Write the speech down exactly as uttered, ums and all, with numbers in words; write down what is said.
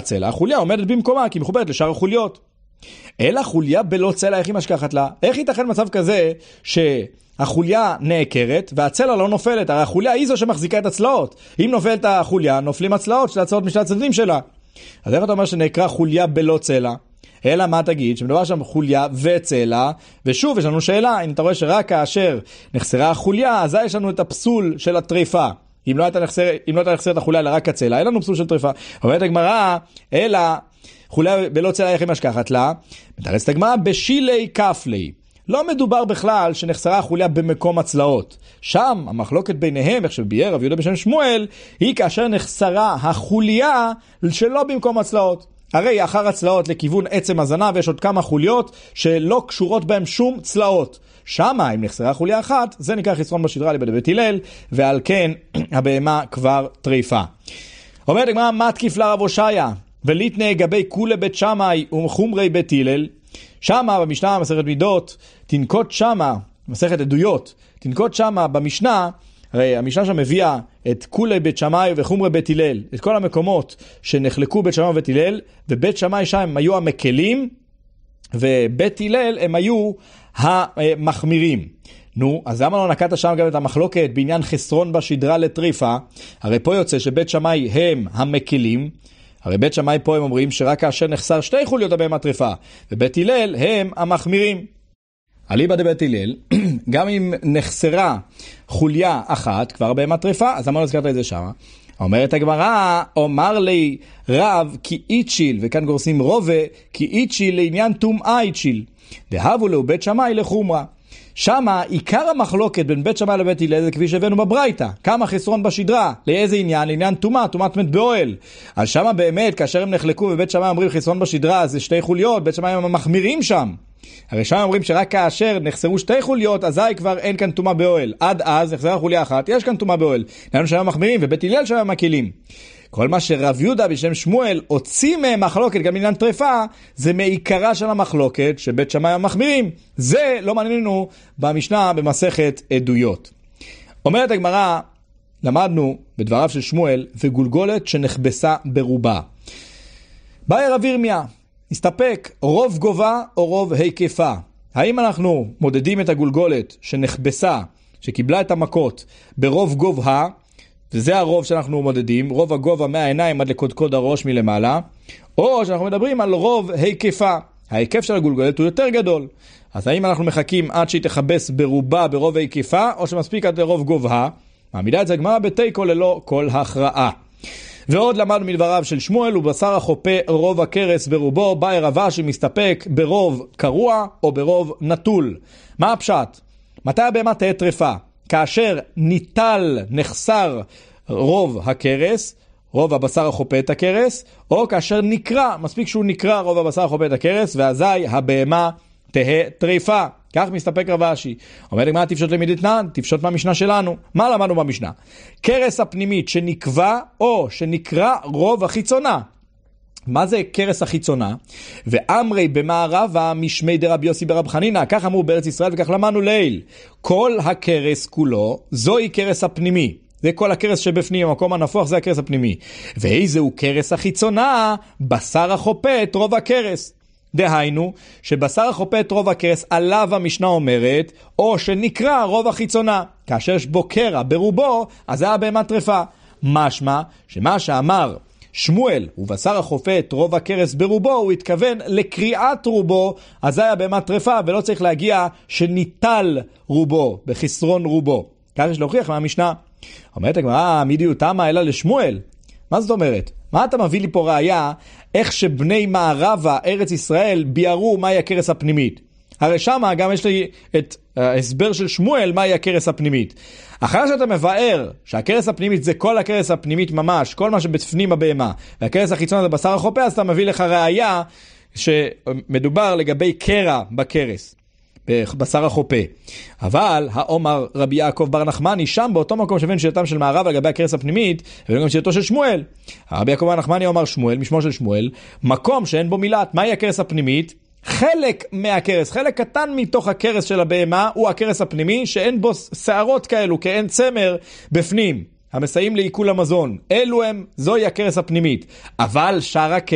צלע, החוליה עומדת במקומה, כי היא מחוברת לשאר החוליות. אלא חוליה בלא צלע, איך היא משכחת לה? איך ייתכן מצב כזה שהחוליה נעקרת והצלע לא נופלת? הרי החוליה היא זו שמחזיקה את הצלעות. אם נופלת החוליה, נופלים הצלעות של הצלעות משל הצדדים שלה. אז איך אתה אומר שנקרא חוליה בלא צלע? אלא מה תגיד? שמדובר שם חוליה וצלע, ושוב יש לנו שאלה, אם אתה רואה שרק כאשר נחסרה החוליה, אז יש לנו את הפסול של הטריפה. אם לא הייתה נחסרת, אם לא הייתה נחסרת החוליה אלא רק הצלע, אין לנו פסול של טריפה. אומרת הגמרא, אלא חוליה בלא צלע, איך היא משכחת לה? מתרצת הגמרא בשילי כפלי. לא מדובר בכלל שנחסרה החוליה במקום הצלעות. שם המחלוקת ביניהם, איך שביאר רב יהודה בשם שמואל, היא כאשר נחסרה החוליה שלא במקום הצלעות. הרי אחר הצלעות לכיוון עצם הזנב יש עוד כמה חוליות שלא קשורות בהם שום צלעות. שמה אם נחסרה חוליה אחת, זה נקרא חסרון בשדרה לבית בית הלל, ועל כן הבהמה כבר טריפה. אומרת הגמרא, מה תקיף לרב הושעיה? וליתנה גבי כולי בית שמאי וחומרי בית הלל. שמה במשנה מסכת מידות, תנקוט שמה, מסכת עדויות, תנקוט שמה במשנה, הרי המשנה שם מביאה את כולי בית שמאי וחומרי בית הלל, את כל המקומות שנחלקו בית שמאי ובית הלל, ובית שמאי שם הם היו המקלים, ובית הלל הם היו המחמירים. נו, אז למה לא נקטת שם גם את המחלוקת בעניין חסרון בשדרה לטריפה? הרי פה יוצא שבית שמאי הם המקלים, הרי בית שמאי פה הם אומרים שרק כאשר נחסר שתי חוליות הבהמה טריפה, ובית הלל הם המחמירים. אליבא דבית הלל, גם אם נחסרה חוליה אחת, כבר הבהמה טריפה, אז למה לא הזכרת את זה שם? אומרת הגמרא, אומר לי רב כי איצ'יל, וכאן גורסים רובה, כי איצ'יל לעניין טומאה איצ'יל. דהבו לו בית שמאי לחומרה. שמה עיקר המחלוקת בין בית שמאי לבית הלל זה כפי שהבאנו בברייתא. כמה חסרון בשדרה? לאיזה עניין? לעניין טומאה, טומאת מת באוהל. אז שמה באמת, כאשר הם נחלקו ובית שמאי אומרים חסרון בשדרה, זה שתי חוליות, בית שמאי הם מחמירים שם. הרי שם אומרים שרק כאשר נחסרו שתי חוליות, אזי כבר אין כאן טומאה באוהל. עד אז נחסרה חוליה אחת, יש כאן טומאה באוהל. לנו שם מחמירים ובית הלל שם מקלים. כל מה שרב יהודה בשם שמואל הוציא מהם מחלוקת גם בעניין טריפה, זה מעיקרה של המחלוקת שבית שמאי המחמירים. זה לא מעניינו במשנה במסכת עדויות. אומרת הגמרא, למדנו בדבריו של שמואל, וגולגולת שנחבסה ברובה. באי רב ירמיה, נסתפק רוב גובה או רוב היקפה. האם אנחנו מודדים את הגולגולת שנחבסה, שקיבלה את המכות ברוב גובה, וזה הרוב שאנחנו מודדים, רוב הגובה מהעיניים עד לקודקוד הראש מלמעלה, או שאנחנו מדברים על רוב היקפה. ההיקף של הגולגולת הוא יותר גדול. אז האם אנחנו מחכים עד שהיא תחבס ברובה ברוב היקפה, או שמספיק עד לרוב גובה? מעמידה את זה הגמרא בתיקו ללא כל הכרעה. ועוד למדנו מדבריו של שמואל, ובשר החופה רוב הכרס ברובו, באי רב אשי שמסתפק ברוב קרוע או ברוב נטול. מה הפשט? מתי הבהמה תהיה טריפה? כאשר ניטל, נחסר רוב הכרס, רוב הבשר החופה את הכרס, או כאשר נקרא, מספיק שהוא נקרא רוב הבשר החופה את הכרס, ואזי הבהמה תהיה טריפה. כך מסתפק רב אשי. אומרת מה תפשוט למדתנן? תפשוט מהמשנה שלנו. מה למדנו במשנה? כרס הפנימית שנקבע או שנקרא רוב החיצונה. מה זה כרס החיצונה? ואמרי במערבה משמי דרב יוסי ברב חנינא, כך אמרו בארץ ישראל וכך למדנו ליל. כל הכרס כולו, זוהי כרס הפנימי. זה כל הכרס שבפנים, המקום הנפוח זה הכרס הפנימי. ואיזהו כרס החיצונה? בשר החופה את רוב הכרס. דהיינו, שבשר החופה את רוב הכרס עליו המשנה אומרת, או שנקרא רוב החיצונה. כאשר יש בו קרע ברובו, אז זה הבהמה טריפה. משמע, שמה שאמר שמואל, ובשר החופה את רוב הכרס ברובו, הוא התכוון לקריאת רובו, אז זה היה בהמה טריפה, ולא צריך להגיע שניטל רובו, בחסרון רובו. כך יש להוכיח מהמשנה. אומרת הגמרא, מידיו תמה אלא לשמואל. מה זאת אומרת? מה אתה מביא לי פה ראיה, איך שבני מערבה, ארץ ישראל, ביארו מהי הכרס הפנימית? הרי שמה גם יש לי את ההסבר של שמואל מהי הכרס הפנימית. אחרי שאתה מבאר שהכרס הפנימית זה כל הכרס הפנימית ממש, כל מה שבפנים הבהמה, והכרס החיצון זה בשר החופה, אז אתה מביא לך ראיה שמדובר לגבי קרע בכרס, בשר החופה. אבל האומר רבי יעקב בר נחמני, שם באותו מקום שבין שיטתם של מערב לגבי הכרס הפנימית, וגם שיטתו של שמואל. רבי יעקב בר נחמני אומר שמואל, משמו של שמואל, מקום שאין בו מילת, מהי הכרס הפנימית? חלק מהכרס, חלק קטן מתוך הכרס של הבהמה הוא הכרס הפנימי, שאין בו שערות כאלו, כאין צמר בפנים, המסייעים לעיכול המזון. אלו הם, זוהי הכרס הפנימית. אבל שאר הכרס,